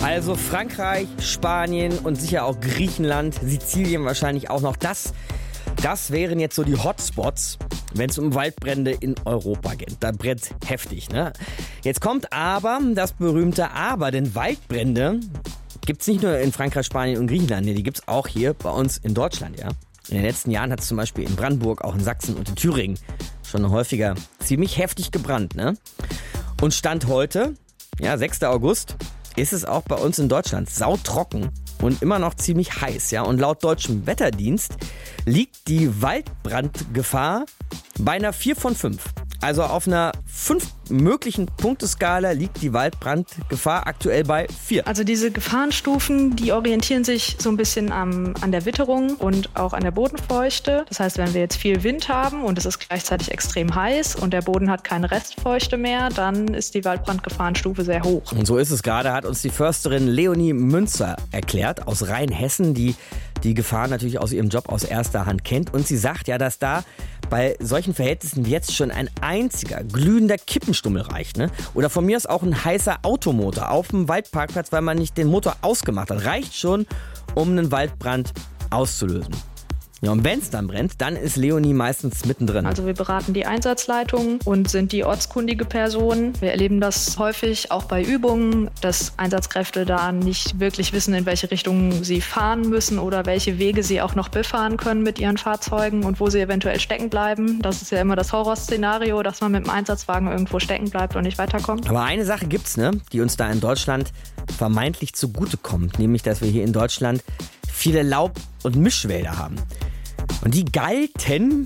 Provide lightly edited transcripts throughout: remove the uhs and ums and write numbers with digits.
Also Frankreich, Spanien und sicher auch Griechenland, Sizilien wahrscheinlich auch noch. Das wären jetzt so die Hotspots, wenn es um Waldbrände in Europa geht. Da brennt heftig, ne? Jetzt kommt aber das berühmte Aber, denn Waldbrände gibt es nicht nur in Frankreich, Spanien und Griechenland, die gibt es auch hier bei uns in Deutschland, ja. In den letzten Jahren hat es zum Beispiel in Brandenburg, auch in Sachsen und in Thüringen schon häufiger ziemlich heftig gebrannt, ne? Und Stand heute, ja, 6. August, ist es auch bei uns in Deutschland sautrocken und immer noch ziemlich heiß, ja. Und laut deutschem Wetterdienst liegt die Waldbrandgefahr bei einer 4 von 5. Also auf einer 5 möglichen Punkteskala liegt die Waldbrandgefahr aktuell bei 4. Also diese Gefahrenstufen, die orientieren sich so ein bisschen an der Witterung und auch an der Bodenfeuchte. Das heißt, wenn wir jetzt viel Wind haben und es ist gleichzeitig extrem heiß und der Boden hat keine Restfeuchte mehr, dann ist die Waldbrandgefahrenstufe sehr hoch. Und so ist es gerade, hat uns die Försterin Leonie Münzer erklärt aus Rheinhessen, die Gefahr natürlich aus ihrem Job aus erster Hand kennt. Und sie sagt ja, dass da bei solchen Verhältnissen jetzt schon ein einziger glühender Kippenstummel reicht, ne? Oder von mir aus auch ein heißer Automotor auf dem Waldparkplatz, weil man nicht den Motor ausgemacht hat. Reicht schon, um einen Waldbrand auszulösen. Ja, und wenn es dann brennt, dann ist Leonie meistens mittendrin. Also wir beraten die Einsatzleitung und sind die ortskundige Person. Wir erleben das häufig auch bei Übungen, dass Einsatzkräfte da nicht wirklich wissen, in welche Richtung sie fahren müssen oder welche Wege sie auch noch befahren können mit ihren Fahrzeugen und wo sie eventuell stecken bleiben. Das ist ja immer das Horrorszenario, dass man mit dem Einsatzwagen irgendwo stecken bleibt und nicht weiterkommt. Aber eine Sache gibt's, ne, die uns da in Deutschland vermeintlich zugutekommt, nämlich, dass wir hier in Deutschland viele Laub- und Mischwälder haben. Und die gelten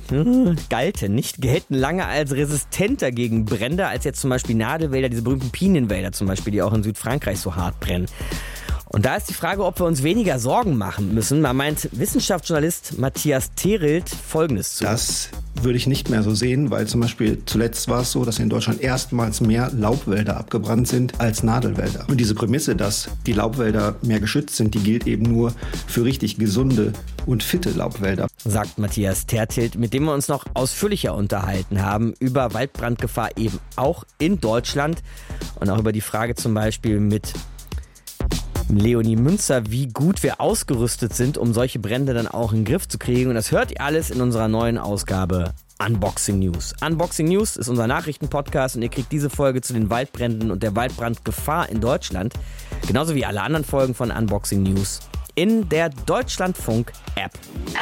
lange als resistenter gegen Brände als jetzt zum Beispiel Nadelwälder, diese berühmten Pinienwälder zum Beispiel, die auch in Südfrankreich so hart brennen. Und da ist die Frage, ob wir uns weniger Sorgen machen müssen. Da meint Wissenschaftsjournalist Matthias Therild Folgendes zu. Das würde ich nicht mehr so sehen, weil zum Beispiel zuletzt war es so, dass in Deutschland erstmals mehr Laubwälder abgebrannt sind als Nadelwälder. Und diese Prämisse, dass die Laubwälder mehr geschützt sind, die gilt eben nur für richtig gesunde und fitte Laubwälder. Sagt Matthias Therild, mit dem wir uns noch ausführlicher unterhalten haben über Waldbrandgefahr eben auch in Deutschland und auch über die Frage zum Beispiel mit Leonie Münzer, wie gut wir ausgerüstet sind, um solche Brände dann auch in den Griff zu kriegen. Und das hört ihr alles in unserer neuen Ausgabe Unboxing News. Unboxing News ist unser Nachrichtenpodcast und ihr kriegt diese Folge zu den Waldbränden und der Waldbrandgefahr in Deutschland, genauso wie alle anderen Folgen von Unboxing News, in der Deutschlandfunk-App.